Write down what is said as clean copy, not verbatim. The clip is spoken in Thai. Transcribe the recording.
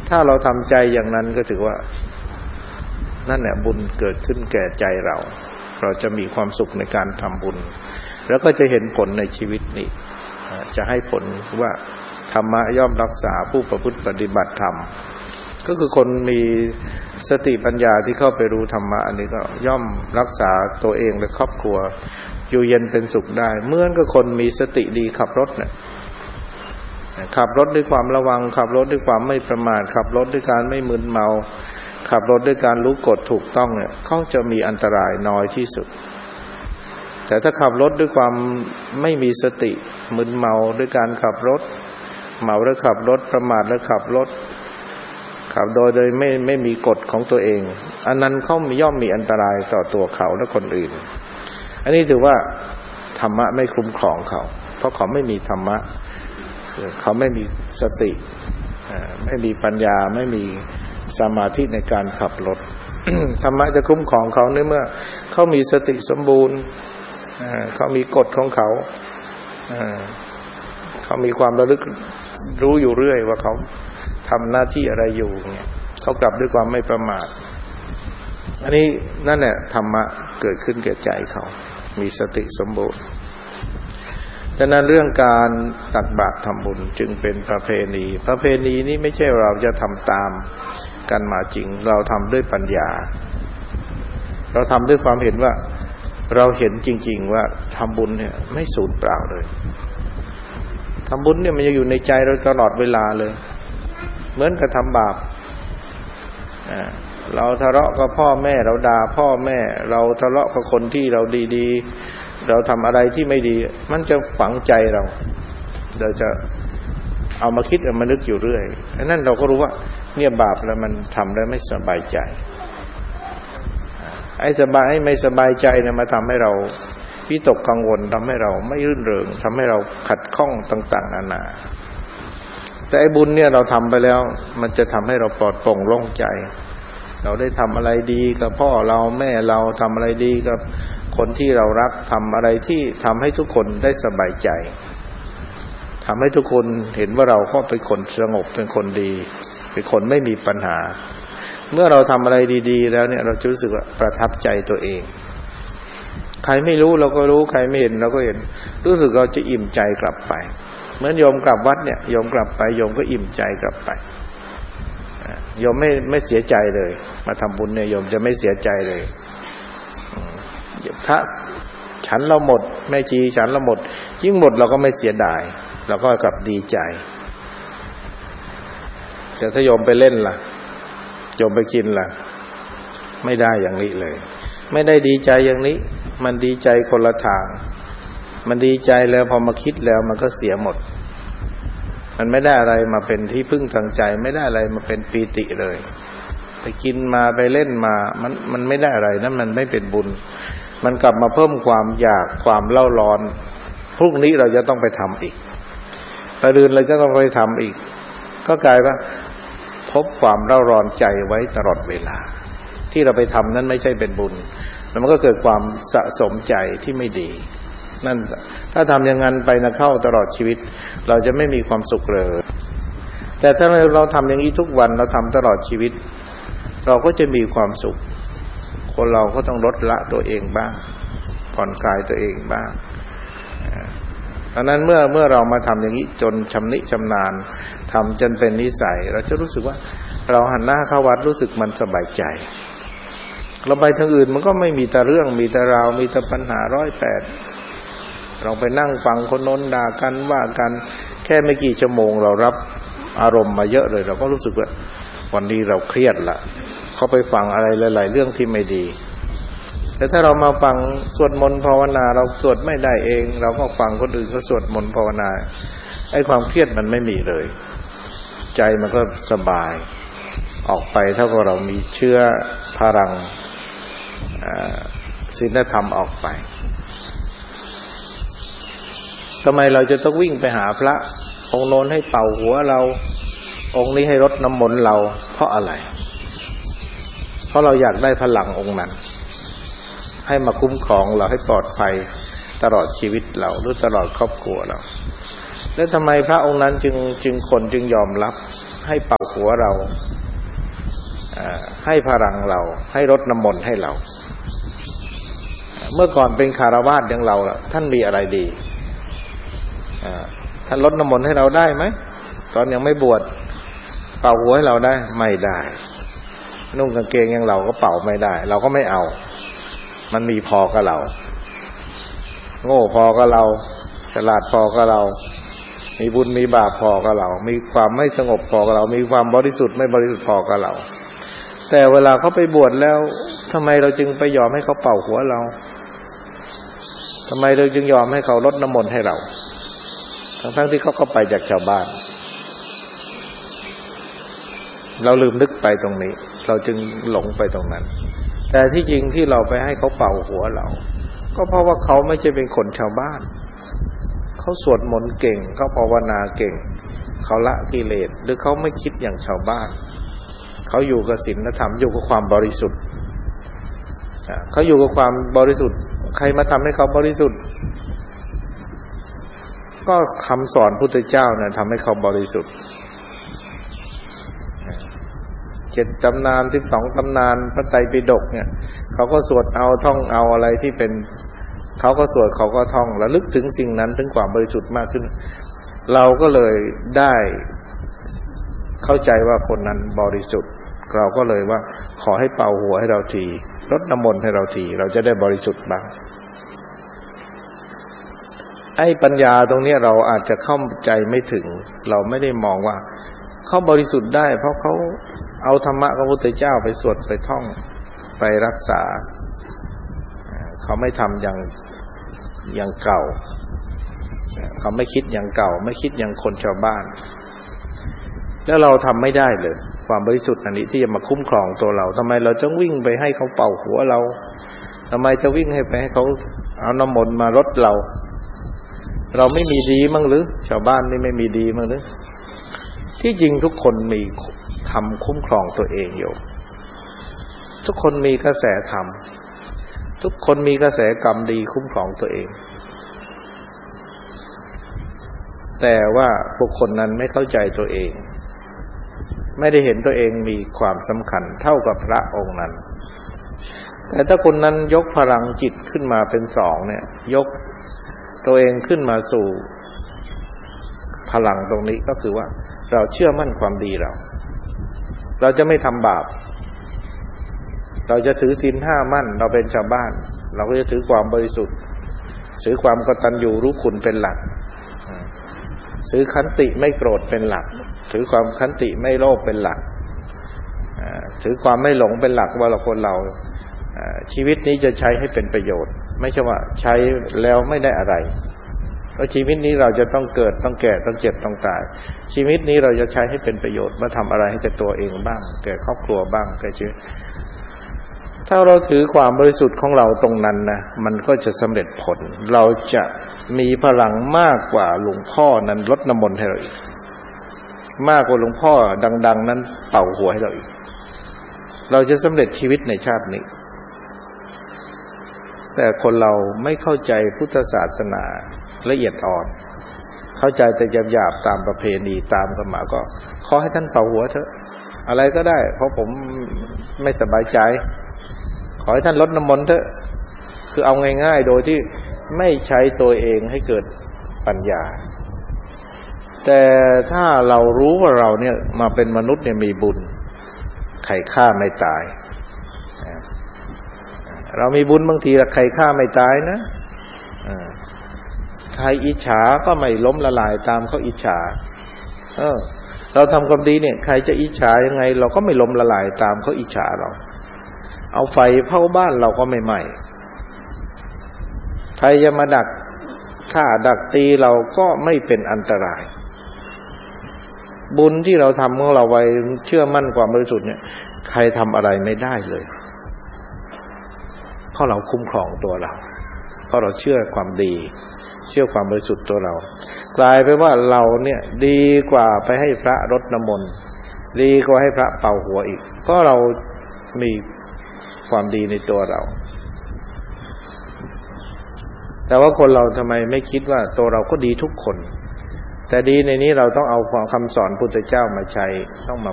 ถ้าเราทำใจอย่างนั้นก็ถือว่านั่นแหละบุญเกิดขึ้นแก่ใจเราจะมีความสุขในการทำบุญแล้วก็จะเห็นผลในชีวิตนี้จะให้ผลว่าธรรมะย่อมรักษาผู้ประพฤติปฏิบัติธรรมก็คือคนมีสติปัญญาที่เข้าไปรู้ธรรมะอันนี้ก็ย่อมรักษาตัวเองและครอบครัวอยู่เย็นเป็นสุขได้เหมือนกับคนมีสติดีขับรถเนี่ยขับรถด้วยความระวังขับรถด้วยความไม่ประมาทขับรถด้วยการไม่มึนเมาขับรถด้วยการรู้กฎถูกต้องเนี่ยเขาจะมีอันตรายน้อยที่สุดแต่ถ้าขับรถด้วยความไม่มีสติมึนเมาด้วยการขับรถเมาแล้วขับรถประมาทแล้วขับรถขับโดยไม่มีกฎของตัวเองอันนั้นเขาย่อมมีอันตรายต่อตัวเขาและคนอื่นอันนี้ถือว่าธรรมะไม่คุ้มครองเขาเพราะเขาไม่มีธรรมะเขาไม่มีสติไม่มีปัญญาไม่มีสมาธิในการขับรถ ธรรมะจะคุ้มครองเขาในเมื่อเขามีสติสมบูรณ์เขามีกฎของเขาเขามีความระลึกรู้อยู่เรื่อยว่าเขาทำหน้าที่อะไรอยู่เนี่ยเขากลับด้วยความไม่ประมาทอันนี้นั่นแหละธรรมะเกิดขึ้นแก่ใจเขามีสติสมบูรณ์ฉะนั้นเรื่องการตักบาตรทำบุญจึงเป็นประเพณีนี้ไม่ใช่เราจะทำตามกันมาจริงเราทำด้วยปัญญาเราทำด้วยความเห็นว่าเราเห็นจริงๆว่าทำบุญเนี่ยไม่สูญเปล่าเลยทำบุญเนี่ยมันจะอยู่ในใจเราตลอดเวลาเลยเหมือนกับทำบาปเราทะเลาะกับพ่อแม่เราด่าพ่อแม่เราทะเลาะกับคนที่เราดีๆเราทำอะไรที่ไม่ดีมันจะฝังใจเราจะเอามาคิดเอามานึกอยู่เรื่อยอันนั้นเราก็รู้ว่าเนี่ยบาปแล้วมันทำแล้วไม่สบายใจไอ้ไม่สบายใจเนี่ยมาทำให้เราวิตกกังวลทำให้เราไม่รื่นเริงทำให้เราขัดข้องต่างๆนานาแต่ไอ้บุญเนี่ยเราทำไปแล้วมันจะทำให้เราปลอดโปร่งโล่งใจเราได้ทำอะไรดีกับพ่อเราแม่เราทำอะไรดีกับคนที่เรารักทำอะไรที่ทำให้ทุกคนได้สบายใจทำให้ทุกคนเห็นว่าเราก็เป็นคนสงบเป็นคนดีเป็นคนไม่มีปัญหาเมื่อเราทำอะไรดีๆแล้วเนี่ยเราจะรู้สึกว่าประทับใจตัวเองใครไม่รู้เราก็รู้ใครไม่เห็นเราก็เห็นรู้สึกเราจะอิ่มใจกลับไปเหมือนโยมกลับวัดเนี่ยโยมกลับไปโยมก็อิ่มใจกลับไปโยมไม่เสียใจเลยมาทำบุญเนี่ยโยมจะไม่เสียใจเลยพระฉันเราหมดแม่ชีฉันเราหมดยิ่งหมดเราก็ไม่เสียดายเราก็กลับดีใจแต่ถ้าโยมไปเล่นล่ะโยมไปกินล่ะไม่ได้อย่างนี้เลยไม่ได้ดีใจอย่างนี้มันดีใจคนละทางมันดีใจแล้วพอมาคิดแล้วมันก็เสียหมดมันไม่ได้อะไรมาเป็นที่พึ่งทางใจไม่ได้อะไรมาเป็นปีติเลยไปกินมาไปเล่นมามันไม่ได้อะไรนั่นมันไม่เป็นบุญมันกลับมาเพิ่มความอยากความเล่าร้อนพรุ่งนี้เราจะต้องไปทำอีกไปเดือนเราจะต้องไปทำอีกก็กลายว่าพบความเล่าร้อนใจไว้ตลอดเวลาที่เราไปทำนั้นไม่ใช่เป็นบุญแล้วมันก็เกิดความสะสมใจที่ไม่ดีนั่นถ้าทำอย่างนั้นไปนะเข้าตลอดชีวิตเราจะไม่มีความสุขเลยแต่ถ้าเราทำอย่างนี้ทุกวันเราทำตลอดชีวิตเราก็จะมีความสุขคนเราก็ต้องลดละตัวเองบ้างผ่อนคลายตัวเองบ้างดังนั้นเมื่อเรามาทำอย่างนี้จนชำนิชำนาญทำจนเป็นนิสัยเราจะรู้สึกว่าเราหันหน้าเข้าวัดรู้สึกมันสบายใจเราไปทางอื่นมันก็ไม่มีแต่เรื่องมีแต่ราวมีแต่ปัญหา108เราไปนั่งฟังคนโน้นด่ากันว่ากันแค่ไม่กี่ชั่วโมงเรารับอารมณ์มาเยอะเลยเราก็รู้สึกว่าวันนี้เราเครียดละเขาไปฟังอะไรหลายๆเรื่องที่ไม่ดีแต่ถ้าเรามาฟังสวดมนต์ภาวนาเราสวดไม่ได้เองเราก็ฟังคนอื่นเขาสวดมนต์ภาวนาไอ้ความเครียดมันไม่มีเลยใจมันก็สบายออกไปเท่ากับเรามีเชื้อพลังศีลธรรมออกไปทำไมเราจะต้องวิ่งไปหาพระองค์โน้นให้เป่าหัวเราองค์นี้ให้รดน้ำมนต์เราเพราะอะไรเพราะเราอยากได้พลังองค์นั้นให้มาคุ้มครองเราให้ปลอดภัยตลอดชีวิตเราหรือตลอดครอบครัวเราแล้วทำไมพระองค์นั้นจึงคนจึงยอมรับให้เป่าหัวเราให้พลังเราให้รดน้ำมนต์ให้เราเมื่อก่อนเป็นคารวาสอย่างเราท่านมีอะไรดีท่านรดน้ำมนต์ให้เราได้ไหมตอนยังไม่บวชเป่าหัวให้เราได้ไม่ได้นุ่งกางเกงอย่างเราก็เป่าไม่ได้เราก็ไม่เอามันมีพอกับเราโง่พอกับเราฉลาดพอกับเรามีบุญมีบาปพอกับเรามีความไม่สงบพอกับเรามีความบริสุทธิ์ไม่บริสุทธิ์พอกับเราแต่เวลาเขาไปบวชแล้วทำไมเราจึงไปยอมให้เขาเป่าหัวเราทำไมเราจึงยอมให้เขารดน้ำมนต์ให้เราทั้งที่เขาก็ไปจากชาวบ้านเราลืมนึกไปตรงนี้เราจึงหลงไปตรงนั้นแต่ที่จริงที่เราไปให้เขาเป่าหัวเราก็เพราะว่าเขาไม่ใช่เป็นคนชาวบ้านเขาสวดมนต์เก่งเขาภาวนาเก่งเขาละกิเลสหรือเขาไม่คิดอย่างชาวบ้านเขาอยู่กับศีลธรรมอยู่กับความบริสุทธิ์เขาอยู่กับความบริสุทธิ์ใครมาทำให้เขาบริสุทธิ์ก็คำสอนพุทธเจ้าเนี่ยทำให้เขาบริสุทธิ์7 ตำนาน12 ตำนานพระไตรปิฎกเนี่ยเขาก็สวดเอาท่องเอาอะไรที่เป็นเขาก็สวดเขาก็ท่องระลึกถึงสิ่งนั้นถึงความบริสุทธิ์มากขึ้นเราก็เลยได้เข้าใจว่าคนนั้นบริสุทธิ์เราก็เลยว่าขอให้เป่าหัวให้เราทีรดน้ำมนต์ให้เราทีเราจะได้บริสุทธิ์บ้างไอ้ปัญญาตรงนี้เราอาจจะเข้าใจไม่ถึงเราไม่ได้มองว่าเขาบริสุทธิ์ได้เพราะเขาเอาธรรมะของพระพุทธเจ้าไปสวดไปท่องไปรักษาเขาไม่ทำอย่างเก่าเขาไม่คิดอย่างเก่าไม่คิดอย่างคนชาวบ้านแล้วเราทำไม่ได้เลยความบริสุทธิ์อันนี้ที่จะมาคุ้มครองตัวเราทำไมเราต้องวิ่งไปให้เขาเป่าหัวเราทำไมจะวิ่งให้เขาเอาน้ำมนต์มารดเราไม่มีดีมั้งหรือชาวบ้านนี่ไม่มีดีมั้งหรือที่จริงทุกคนมีธรรมคุ้มครองตัวเองอยู่ทุกคนมีกระแสธรรมทุกคนมีกระแสกรรมดีคุ้มครองตัวเองแต่ว่าบุคคลนั้นไม่เข้าใจตัวเองไม่ได้เห็นตัวเองมีความสำคัญเท่ากับพระองค์นั้นแต่ถ้าคนนั้นยกพลังจิตขึ้นมาเป็น2เนี่ยยกตัวเองขึ้นมาสู่พลังตรงนี้ก็คือว่าเราเชื่อมั่นความดีเราจะไม่ทำบาปเราจะถือศีล5มั่นเราเป็นชาวบ้านเราก็จะถือความบริสุทธิ์ถือความกตัญญูรู้คุณเป็นหลักถือขันติไม่โกรธเป็นหลักถือความขันติไม่โลภเป็นหลักถือความไม่หลงเป็นหลักว่าเราชีวิตนี้จะใช้ให้เป็นประโยชน์ไม่ใช่ว่าใช้แล้วไม่ได้อะไรเพราะชีวิตนี้เราจะต้องเกิดต้องแก่ต้องเจ็บต้องตายชีวิตนี้เราจะใช้ให้เป็นประโยชน์มาทำอะไรให้แก่ตัวเองบ้างแก่ครอบครัวบ้างแก่ชีวิตถ้าเราถือความบริสุทธิ์ของเราตรงนั้นนะมันก็จะสำเร็จผลเราจะมีพลังมากกว่าหลวงพ่อนั้นรดน้ำมนต์ให้เราอีกมากกว่าหลวงพ่อดังๆนั้นเป่าหัวให้เราอีกเราจะสำเร็จชีวิตในชาตินี้แต่คนเราไม่เข้าใจพุทธศาสนาละเอียดอ่อนเข้าใจแต่หยาบๆตามประเพณีตามกันมาก็ขอให้ท่านเป่าหัวเถอะอะไรก็ได้เพราะผมไม่สบายใจขอให้ท่านรดน้ำมนต์เถอะคือเอาง่ายๆโดยที่ไม่ใช้ตัวเองให้เกิดปัญญาแต่ถ้าเรารู้ว่าเราเนี่ยมาเป็นมนุษย์เนี่ยมีบุญใครฆ่าไม่ตายเรามีบุญบางทีใครฆ่าไม่ตายนะใครอิจฉาก็ไม่ล้มละลายตามเขาอิจฉาเราทำความดีเนี่ยใครจะอิจฉายังไงเราก็ไม่ล้มละลายตามเขาอิจฉาเราเอาไฟเผาบ้านเราก็ไม่ไหม้ใครจะมาดักฆ่าดักตีเราก็ไม่เป็นอันตรายบุญที่เราทำของเราไว้เชื่อมั่นความบริสุทธิ์เนี่ยใครทำอะไรไม่ได้เลยเพราะเราคุ้มครองตัวเราเพราะเราเชื่อความดีเชื่อความบริสุทธิ์ตัวเรากลายไปว่าเราเนี่ยดีกว่าไปให้พระรดน้ำมนต์ดีกว่าให้พระเป่าหัวอีกเพราะเรามีความดีในตัวเราแต่ว่าคนเราทำไมไม่คิดว่าตัวเราก็ดีทุกคนแต่ดีในนี้เราต้องเอาคำสอนพุทธเจ้ามาใช้ต้องมา